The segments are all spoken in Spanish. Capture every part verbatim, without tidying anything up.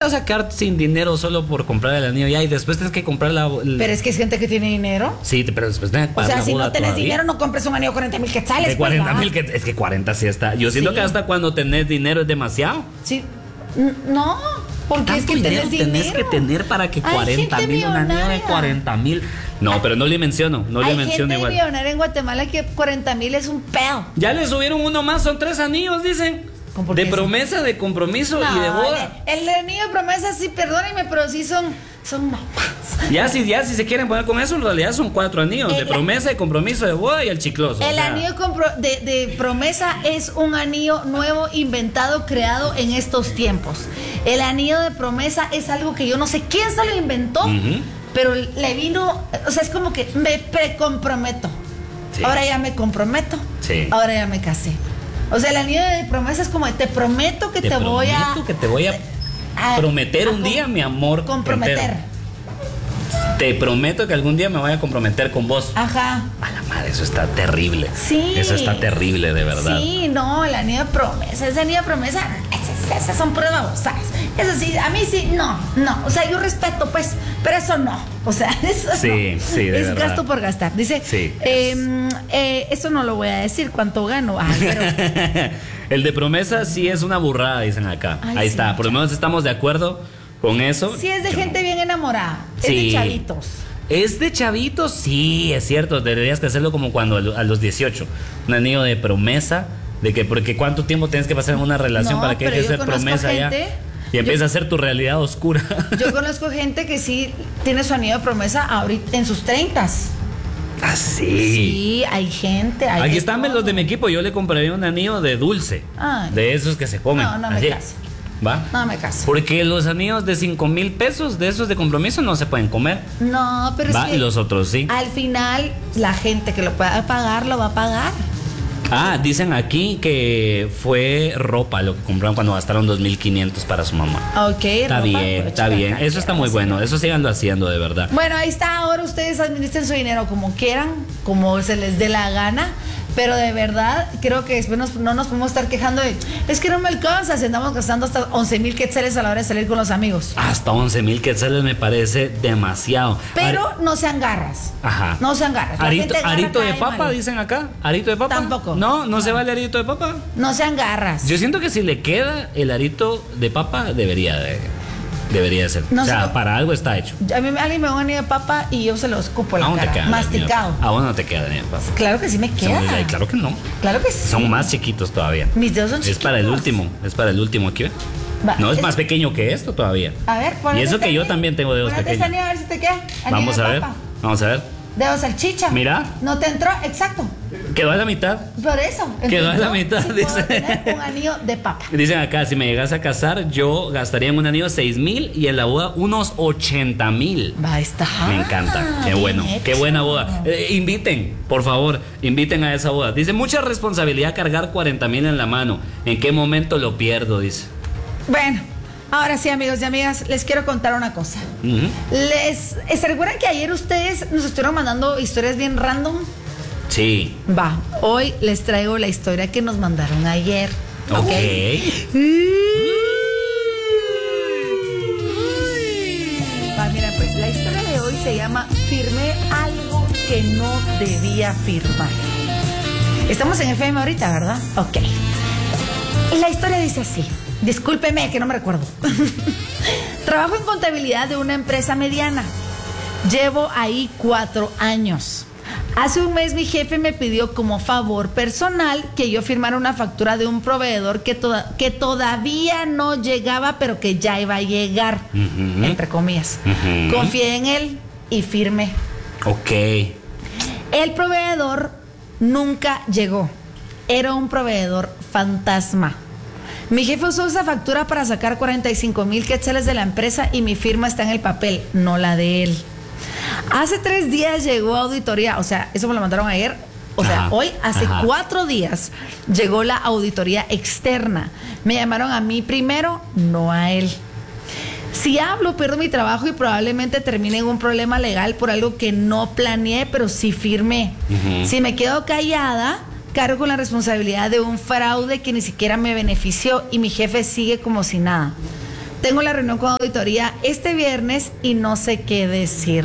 vas a quedar sin dinero solo por comprar el anillo ya y después tienes que comprar la... la... Pero es que es gente que tiene dinero. Sí, pero después tienes que pagar O sea, la si boda no tenés todavía. dinero, no compres un anillo de cuarenta mil quetzales. De cuarenta pues, mil, que es que cuarenta sí está. Yo siento Sí. que hasta cuando tenés dinero es demasiado. Sí. N- No, porque es ¿Tanto que dinero tenés dinero. tenés que tener para que Hay cuarenta gente mil, un anillo de millonaria. cuarenta mil? No, pero no le menciono, no le Hay menciono gente igual. millonaria en Guatemala que cuarenta mil es un pedo. Ya le subieron uno más, son tres anillos, dicen. ¿Cómo por De qué promesa, de compromiso No, y de boda. El, el anillo de promesa, sí, perdónenme, pero sí son, son mamás. Ya si, ya si se quieren poner con eso, en realidad son cuatro anillos. El- de promesa, de compromiso, de boda y el chicloso. El o sea, anillo compro- de, de promesa es un anillo nuevo, inventado, creado en estos tiempos. El anillo de promesa es algo que yo no sé quién se lo inventó, Ujú. pero le vino, o sea, es como que me precomprometo. Sí. Ahora ya me comprometo. Sí. Ahora ya me casé. O sea, el anillo de promesa es como te prometo que te, te voy a prometo que te voy a a- prometer a un com- día, mi amor. comprometer. entero. Te prometo que algún día me voy a comprometer con vos. Ajá. A la madre, eso está terrible. Sí. Eso está terrible, de verdad. Sí, no, el anillo de promesa, ese anillo de promesa, esas, esas son pruebas babosadas. Eso sí, a mí sí, no, no. O sea, yo respeto, pues, pero eso no. O sea, eso Sí, no. sí, de es verdad. gasto por gastar. Dice, Sí. eh, eh, eso no lo voy a decir, cuánto gano. Ay, pero El de promesa sí es una burrada, dicen acá. Ay, Ahí sí, está, por lo menos estamos de acuerdo con eso. sí es de gente bien enamorada, es Sí. de chavitos. ¿Es de chavitos? Sí, es cierto. Deberías que hacerlo como cuando a los dieciocho. Un anillo de promesa. De que, porque ¿cuánto tiempo tienes que pasar en una relación No, para que pero dejes de yo ser conozco promesa ya? gente- Y empieza yo- a ser tu realidad oscura. Yo conozco gente que sí tiene su anillo de promesa ahorita en sus treintas. Ah, sí. Sí, hay gente. Hay Aquí de están todo. los de mi equipo. Yo le compraría un anillo de dulce. Ay. De esos que se comen. No, no me Así. caso. ¿Va? No me caso. Porque los anillos de cinco mil pesos, de esos de compromiso, no se pueden comer. No, pero Va, es que y los otros sí. al final la gente que lo pueda pagar lo va a pagar. Ah, dicen aquí que fue ropa lo que compraron cuando gastaron dos mil quinientos para su mamá. Ok, Está ropa, bien, pero está chica, bien. Eso está muy bueno. Eso síganlo haciendo, de verdad. Bueno, ahí está. Ahora ustedes administren su dinero como quieran, como se les dé la gana. Pero de verdad, creo que después nos- no nos podemos estar quejando de es que no me alcanza si andamos gastando hasta once mil quetzales a la hora de salir con los amigos. Hasta once mil quetzales me parece demasiado. Pero Ari- no sean garras. Ajá. No sean garras. La Arito, gente garra arito de cae papa, mal. dicen acá. ¿Arito de papa? Tampoco. No, no, No. se vale arito de papa. No sean garras. Yo siento que si le queda el arito de papa, debería de, debería de ser. No o sea, sé. para algo está hecho. A mí alguien me da un anillo de papa y yo se lo escupo en ¿A la dónde te cara. queda? Masticado. ¿A vos no te queda ni de papa? Claro que sí me queda. Son- Claro que no. Claro que sí. Son más chiquitos todavía. Mis dedos son Es chiquitos. para el último, es para el último aquí. ¿Ve? Va, No, es es- más pequeño que esto todavía. A ver, ponete Y eso este que yo anillo. también tengo dedos Ponete este pequeños. anillo a ver si te queda. Anillo Vamos de a ver, papa. vamos a ver. Dedo salchicha. Mira. No te entró, exacto. Quedó a la mitad. Por eso. Quedó a la yo mitad, sí dice. puedo tener un anillo de papa. Dicen acá, si me llegas a casar, yo gastaría en un anillo seis mil y en la boda unos ochenta mil. Va a estar. Me encanta, qué bien bueno, qué hecho. buena boda. Eh, inviten, por favor, inviten a esa boda. Dice, mucha responsabilidad cargar cuarenta mil en la mano. ¿En qué momento lo pierdo? Dice. Bueno, ahora sí, amigos y amigas, les quiero contar una cosa. Ujú. Les, ¿se recuerdan que ayer ustedes nos estuvieron mandando historias bien random? Sí. Va, hoy les traigo la historia que nos mandaron ayer. Ok. Va, mira, pues la historia de hoy se llama Firmé algo que no debía firmar. Estamos en F M ahorita, ¿verdad? Ok. La historia dice así. Discúlpeme que no me recuerdo. Trabajo en contabilidad de una empresa mediana. Llevo ahí cuatro años. Hace un mes mi jefe me pidió como favor personal que yo firmara una factura de un proveedor que, toda, que todavía no llegaba, pero que ya iba a llegar, Ujú. entre comillas. Ujú. Confié en él y firmé. Ok. El proveedor nunca llegó. Era un proveedor fantasma. Mi jefe usó esa factura para sacar cuarenta y cinco mil quetzales de la empresa y mi firma está en el papel, no la de él. Hace tres días llegó auditoría, o sea, eso me lo mandaron ayer. O sea, Ajá, hoy, hace ajá. cuatro días, llegó la auditoría externa. Me llamaron a mí primero, no a él. Si hablo, pierdo mi trabajo y probablemente termine en un problema legal por algo que no planeé, pero sí firmé. Ujú. Si me quedo callada, cargo con la responsabilidad de un fraude que ni siquiera me benefició y mi jefe sigue como si nada. tengo la reunión con auditoría este viernes y no sé qué decir.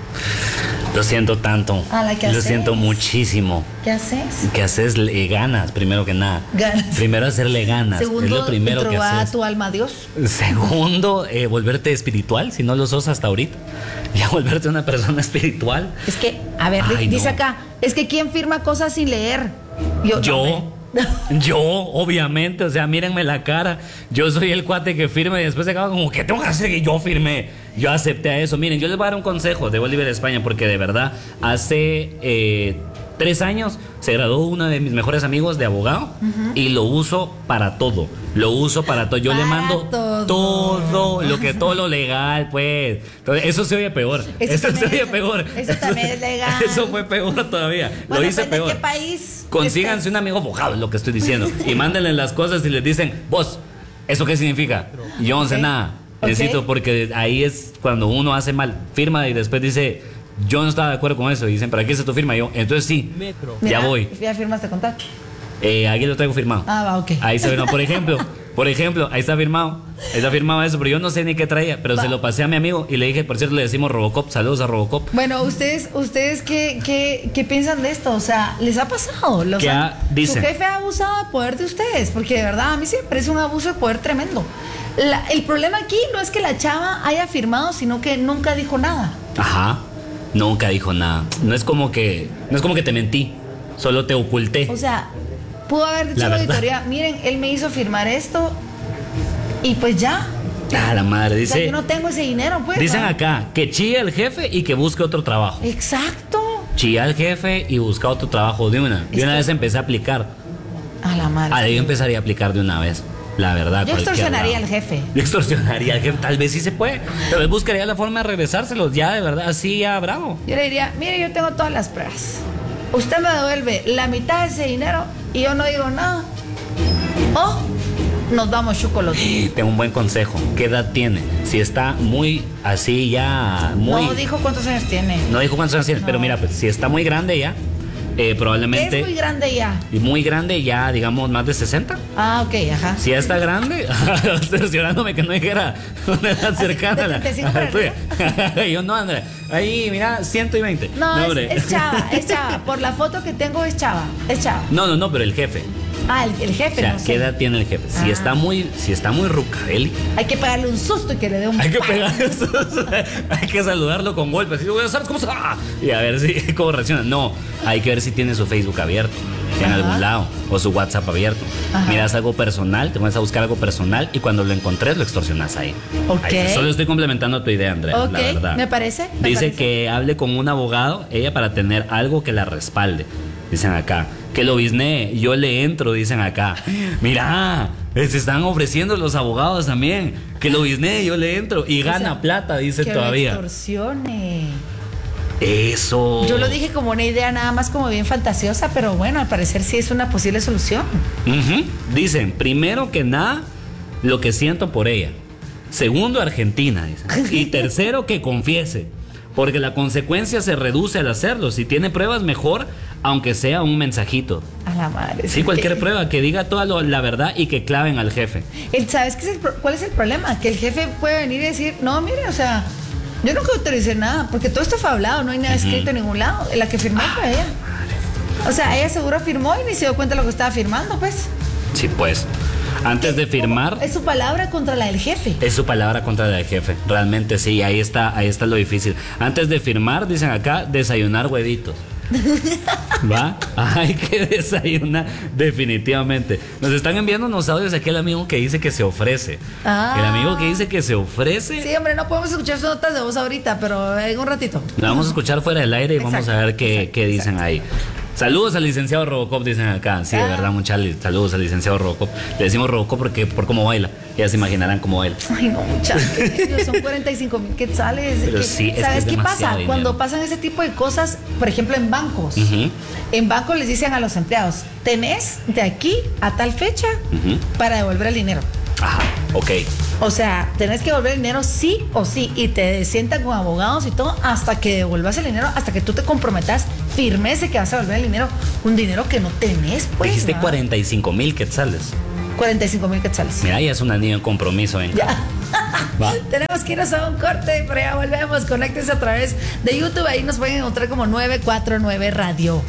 Lo siento tanto. Ala, ¿qué Lo haces? siento muchísimo. ¿Qué haces? ¿Qué haces? Le ganas, primero que nada. Ganas. Primero hacerle ganas. Segundo, es lo primero que introbar haces. tu alma a Dios. Segundo, eh, volverte espiritual, si no lo sos hasta ahorita. Ya volverte una persona espiritual. Es que, a ver, Ay, dice no. acá, es que ¿quién firma cosas sin leer? Yo. Yo, no, yo, obviamente, o sea, mírenme la cara. Yo soy el cuate que firme y después se acaba como que tengo que hacer que yo firme. Yo acepté a eso. Miren, yo les voy a dar un consejo de Bolívar España porque de verdad hace eh, tres años se graduó uno de mis mejores amigos de abogado uh-huh. y lo uso para todo. Lo uso para todo. Yo para le mando todo. todo, lo que todo lo legal, pues. Entonces, eso se oye peor. Eso, eso también, se oye peor. Eso también es legal. Eso fue peor todavía. Bueno, lo hice pues, ¿de peor. qué país? Consíganse Este... un amigo abogado, es lo que estoy diciendo. Y mándenle las cosas y les dicen, vos, ¿eso qué significa? Yo no sé okay. nada. Okay. Necesito, porque ahí es cuando uno hace mal, firma y después dice, yo no estaba de acuerdo con eso. Y dicen, ¿para qué es tu firma? Y yo, entonces sí, Metro. ya Mira, voy. ¿Ya firmaste contrato? Eh, aquí lo traigo firmado. Ah, va, ok. Ahí se firmó, por ejemplo. Por ejemplo, ahí está firmado. Ahí está firmado eso, pero yo no sé ni qué traía. Pero va. Se lo pasé a mi amigo y le dije, por cierto, le decimos Robocop. Saludos a Robocop. Bueno, ¿ustedes ustedes qué, qué, qué piensan de esto? O sea, ¿les ha pasado? Los ¿Qué han, ha, dice? ¿Su jefe ha abusado de poder de ustedes? Porque de verdad, a mí sí me parece un abuso de poder tremendo. La, el problema aquí no es que la chava haya firmado, sino que nunca dijo nada. Ajá. Nunca dijo nada. No es como que, no es como que te mentí. Solo te oculté. O sea, pudo haber dicho la a la auditoría, miren, él me hizo firmar esto y pues ya. Ah, la madre, dice. O sea, yo no tengo ese dinero, pues. Dicen ¿no? acá que chilla el jefe y que busque otro trabajo. Exacto. Chilla el jefe y busca otro trabajo de una. De es una que... vez empecé a aplicar. A la madre. Ah, yo empezaría a aplicar de una vez. La verdad. Yo extorsionaría lado. al jefe. Yo extorsionaría al jefe. Tal vez sí se puede. Tal vez buscaría la forma de regresárselos. Ya, de verdad, así ya, bravo. Yo le diría, mire, yo tengo todas las pruebas. Usted me devuelve la mitad de ese dinero y yo no digo nada. O nos damos chocolate. Tengo un buen consejo. ¿Qué edad tiene? Si está muy así ya, muy... No dijo cuántos años tiene. No dijo cuántos años tiene, no. Pero mira, pues si está muy grande ya, eh, probablemente... Es muy grande ya. Y muy grande ya, digamos, más de sesenta. Ah, ok, ajá. Si ya está grande, cerciorándome que no dijera una edad cercana a la, a la tuya. Yo no, Andrea. Ahí, mira, ciento veinte. No, no es, hombre. es chava, es chava. Por la foto que tengo es chava, es chava. No, no, no, pero el jefe. Ah, el, el jefe, O sea, no ¿qué sé. edad tiene el jefe? Si Ah. está muy, si está muy ruca, Eli. Hay que pegarle un susto y que le dé un Hay que palo. pegarle hay que saludarlo con golpes. Y ¿sabes cómo se va? Y a ver si cómo reacciona. No, hay que ver si tiene su Facebook abierto en Ajá. algún lado o su WhatsApp abierto. Ajá. Miras algo personal, te vas a buscar algo personal y cuando lo encontres lo extorsionas ahí. Ok. Ahí, solo estoy complementando tu idea, Andrea, Ok, la verdad. me parece. me Dice parece. que hable con un abogado, ella para tener algo que la respalde. Dicen acá, que lo bisnee, yo le entro, dicen acá. Mira, se están ofreciendo los abogados también. Que lo bisnee, yo le entro. Y gana sea, plata, dice que todavía. me extorsione. Eso. Yo lo dije como una idea nada más como bien fantasiosa, pero bueno, al parecer sí es una posible solución. Uh-huh. Dicen, primero que nada, lo que siento por ella. Segundo, Argentina, dicen. Y tercero, que confiese. Porque la consecuencia se reduce al hacerlo. Si tiene pruebas, mejor, aunque sea un mensajito. A la madre. Sí, cualquier que... prueba, que diga toda lo, la verdad y que claven al jefe. El, ¿Sabes qué es el, cuál es el problema? Que el jefe puede venir y decir, no, mire, o sea, yo nunca autoricé nada, porque todo esto fue hablado, no hay nada escrito uh-huh. en ningún lado. La que firmó fue ella. O sea, ella seguro firmó y ni se dio cuenta de lo que estaba firmando, pues. Sí, pues. Antes de firmar... Es su palabra contra la del jefe. Es su palabra contra la del jefe. Realmente sí, ahí está, ahí está lo difícil. Antes de firmar, dicen acá, desayunar huevitos. ¿Va? Hay que desayunar definitivamente. Nos están enviando unos audios aquí el amigo que dice que se ofrece. Ah. El amigo que dice que se ofrece. Sí, hombre, no podemos escuchar sus notas de voz ahorita, pero en un ratito. La vamos a escuchar fuera del aire y Exacto, vamos a ver qué, exacto, qué dicen exacto. ahí. Saludos al licenciado Robocop, dicen acá. Sí, de Ah. verdad, muchas saludos al licenciado Robocop. Le decimos Robocop porque por cómo baila. Ya se imaginarán cómo baila. Ay, no, muchachos. Son cuarenta y cinco mil quetzales. Pero que, sí, es ¿sabes que es qué pasa? demasiado dinero. Cuando pasan ese tipo de cosas, por ejemplo, en bancos. Uh-huh. En bancos les dicen a los empleados, tenés de aquí a tal fecha Uh-huh. para devolver el dinero. Ajá, ok. O sea, tenés que devolver el dinero sí o sí. Y te sientan con abogados y todo hasta que devuelvas el dinero, hasta que tú te comprometas firmece que vas a devolver el dinero. Un dinero que no tenés, pues. Dijiste ¿verdad? cuarenta y cinco mil quetzales. cuarenta y cinco mil quetzales. Mira, ya es un anillo en compromiso, venga. Ya. Va. Tenemos que irnos a un corte, pero ya volvemos. Conéctense a través de YouTube. Ahí nos pueden encontrar como nueve cuatro nueve Radio.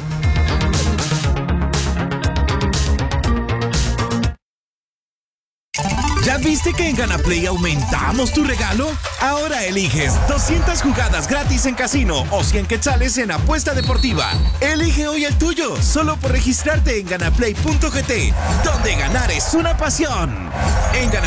¿Ya viste que en GanaPlay aumentamos tu regalo? Ahora eliges doscientas jugadas gratis en casino o cien quetzales en apuesta deportiva. Elige hoy el tuyo, solo por registrarte en ganaplay punto g t, donde ganar es una pasión. En GanaPlay